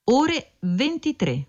ore 23.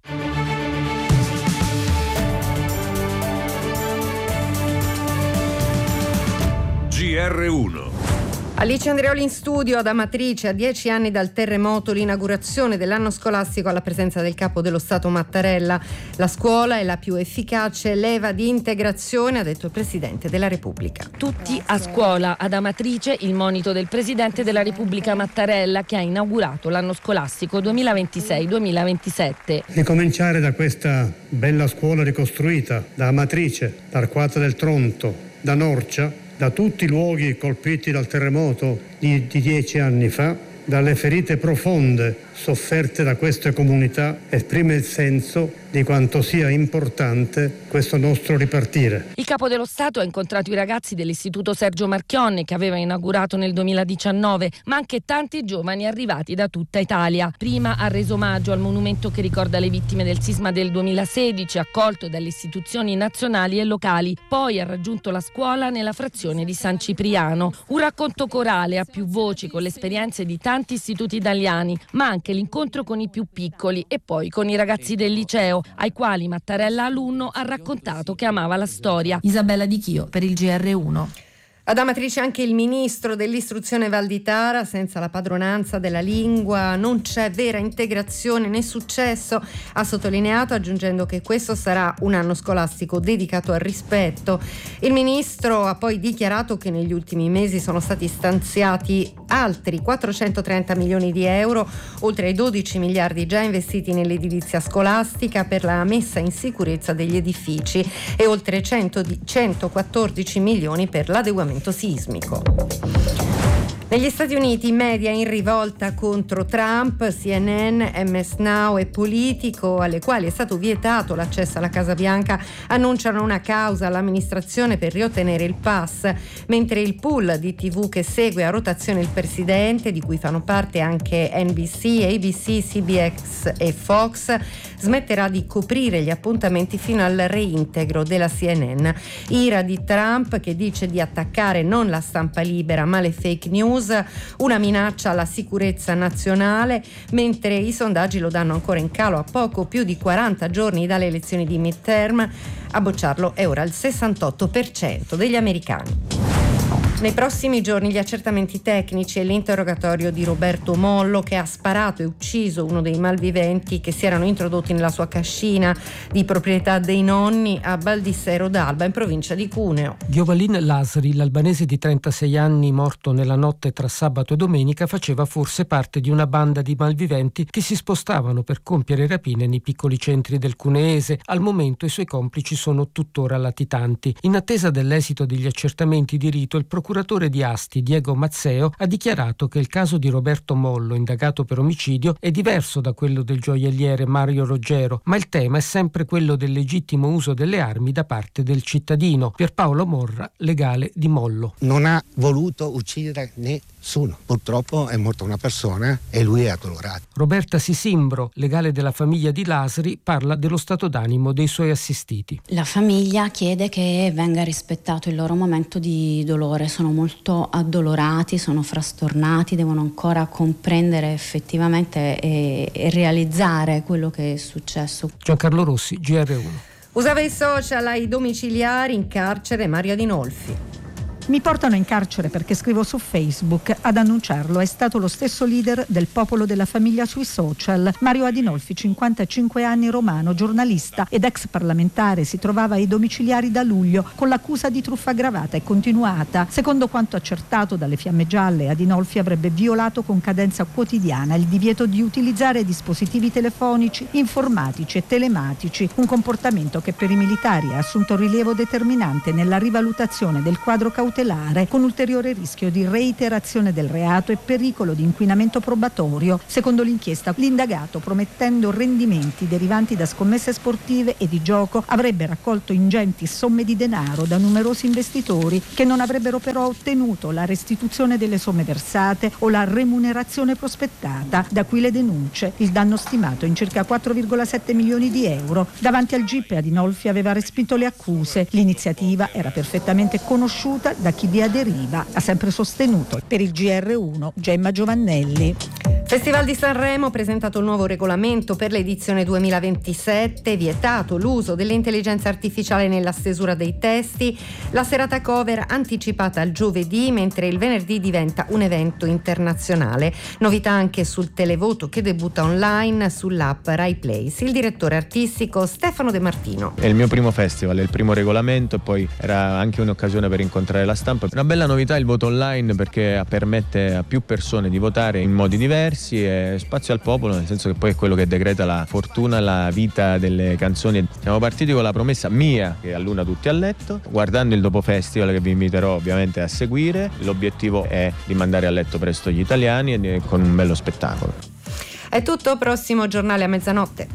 GR1. Alice Andreoli in studio ad Amatrice. A 10 anni dal terremoto, l'inaugurazione dell'anno scolastico alla presenza del Capo dello Stato Mattarella. La scuola è la più efficace leva di integrazione, ha detto il Presidente della Repubblica. Tutti a scuola. Ad Amatrice il monito del Presidente della Repubblica Mattarella, che ha inaugurato l'anno scolastico 2026-2027. Ricominciare da questa bella scuola ricostruita, da Amatrice, da Arquata del Tronto, da Norcia, da tutti i luoghi colpiti dal terremoto di 10 anni fa, dalle ferite profonde sofferte da queste comunità, esprime il senso di quanto sia importante questo nostro ripartire. Il Capo dello Stato ha incontrato i ragazzi dell'Istituto Sergio Marchionne, che aveva inaugurato nel 2019, ma anche tanti giovani arrivati da tutta Italia. Prima ha reso omaggio al monumento che ricorda le vittime del sisma del 2016, accolto dalle istituzioni nazionali e locali. Poi ha raggiunto la scuola nella frazione di San Cipriano. Un racconto corale a più voci con le esperienze di tanti istituti italiani, ma anche l'incontro con i più piccoli e poi con i ragazzi del liceo, ai quali Mattarella alunno ha raccontato che amava la storia. Isabella Di Chio per il GR1. Ad Amatrice anche il ministro dell'istruzione Valditara: senza la padronanza della lingua non c'è vera integrazione né successo, ha sottolineato, aggiungendo che questo sarà un anno scolastico dedicato al rispetto. Il ministro ha poi dichiarato che negli ultimi mesi sono stati stanziati altri 430 milioni di euro, oltre ai 12 miliardi già investiti nell'edilizia scolastica per la messa in sicurezza degli edifici e oltre 114 milioni per l'adeguamento sismico. Negli Stati Uniti i media in rivolta contro Trump, CNN, MS Now e Politico, alle quali è stato vietato l'accesso alla Casa Bianca, annunciano una causa all'amministrazione per riottenere il pass, mentre il pool di TV che segue a rotazione il presidente, di cui fanno parte anche NBC, ABC, CBS e Fox, smetterà di coprire gli appuntamenti fino al reintegro della CNN. Ira di Trump, che dice di attaccare non la stampa libera ma le fake news, una minaccia alla sicurezza nazionale, mentre i sondaggi lo danno ancora in calo a poco più di 40 giorni dalle elezioni di midterm. A bocciarlo è ora il 68% degli americani. Nei prossimi giorni gli accertamenti tecnici e l'interrogatorio di Roberto Mollo, che ha sparato e ucciso uno dei malviventi che si erano introdotti nella sua cascina di proprietà dei nonni a Baldissero d'Alba, in provincia di Cuneo. Giovalin Lasri, l'albanese di 36 anni morto nella notte tra sabato e domenica, faceva forse parte di una banda di malviventi che si spostavano per compiere rapine nei piccoli centri del cuneese. Al momento i suoi complici sono tuttora latitanti. In attesa dell'esito degli accertamenti di rito, il procuratore di Asti, Diego Mazzeo, ha dichiarato che il caso di Roberto Mollo, indagato per omicidio, è diverso da quello del gioielliere Mario Roggero, ma il tema è sempre quello del legittimo uso delle armi da parte del cittadino. Pierpaolo Morra, legale di Mollo. Non ha voluto uccidere nessuno. Purtroppo è morta una persona e lui è addolorato. Roberta Sisimbro, legale della famiglia di Lasri, parla dello stato d'animo dei suoi assistiti. La famiglia chiede che venga rispettato il loro momento di dolore. Sono molto addolorati, sono frastornati, devono ancora comprendere effettivamente e realizzare quello che è successo. Giancarlo Rossi, GR1. Usava i social ai domiciliari, in carcere Mario Adinolfi. Mi portano in carcere perché scrivo su Facebook. Ad annunciarlo è stato lo stesso leader del Popolo della Famiglia sui social. Mario Adinolfi, 55 anni, romano, giornalista ed ex parlamentare, si trovava ai domiciliari da luglio con l'accusa di truffa aggravata e continuata. Secondo quanto accertato dalle Fiamme Gialle, Adinolfi avrebbe violato con cadenza quotidiana il divieto di utilizzare dispositivi telefonici, informatici e telematici, un comportamento che per i militari ha assunto rilievo determinante nella rivalutazione del quadro cautelare, con ulteriore rischio di reiterazione del reato e pericolo di inquinamento probatorio. Secondo l'inchiesta, l'indagato, promettendo rendimenti derivanti da scommesse sportive e di gioco, avrebbe raccolto ingenti somme di denaro da numerosi investitori che non avrebbero però ottenuto la restituzione delle somme versate o la remunerazione prospettata. Da qui le denunce, il danno stimato in circa 4,7 milioni di euro. Davanti al GIP Adinolfi aveva respinto le accuse. L'iniziativa era perfettamente conosciuta da chi vi aderiva, ha sempre sostenuto. Per il GR1 Gemma Giovannelli. Festival di Sanremo ha presentato il nuovo regolamento per l'edizione 2027, vietato l'uso dell'intelligenza artificiale nella stesura dei testi, la serata cover anticipata al giovedì, mentre il venerdì diventa un evento internazionale. Novità anche sul televoto che debutta online sull'app Rai Place. Il direttore artistico Stefano De Martino. È il mio primo festival, è il primo regolamento e poi era anche un'occasione per incontrare la stampa. Una bella novità il voto online, perché permette a più persone di votare in modi diversi e spazio al popolo, nel senso che poi è quello che decreta la fortuna, la vita delle canzoni. Siamo partiti con la promessa mia che alluna tutti a letto, guardando il dopo festival che vi inviterò ovviamente a seguire. L'obiettivo è di mandare a letto presto gli italiani e con un bello spettacolo. È tutto, prossimo giornale a mezzanotte.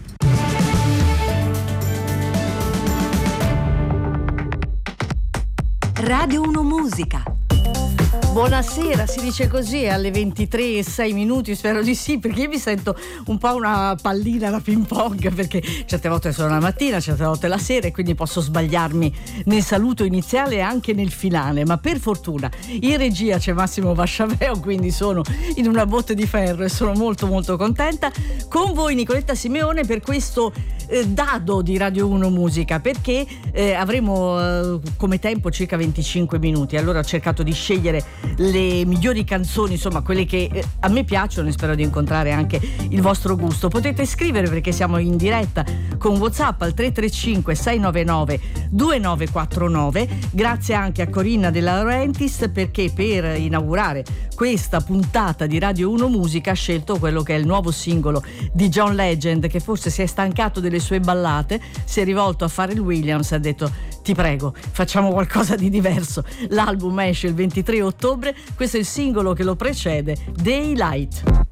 Radio 1 Musica. Buonasera, si dice così alle 23:06, spero di sì, perché io mi sento un po' una pallina da ping pong, perché certe volte sono la mattina, certe volte la sera, e quindi posso sbagliarmi nel saluto iniziale e anche nel finale, ma per fortuna in regia c'è Massimo Vasciaveo, quindi sono in una botte di ferro e sono molto molto contenta. Con voi Nicoletta Simeone per questo dado di Radio 1 Musica, perché avremo come tempo circa 25 minuti, allora ho cercato di scegliere le migliori canzoni, insomma quelle che a me piacciono, e spero di incontrare anche il vostro gusto. Potete scrivere perché siamo in diretta con WhatsApp al 335 699 2949. Grazie anche a Corinna De Laurentiis, perché per inaugurare questa puntata di Radio 1 Musica ha scelto quello che è il nuovo singolo di John Legend, che forse si è stancato delle sue ballate, si è rivolto a Pharrell Williams e ha detto: ti prego, facciamo qualcosa di diverso. L'album esce il 23 ottobre, questo è il singolo che lo precede, Daylight.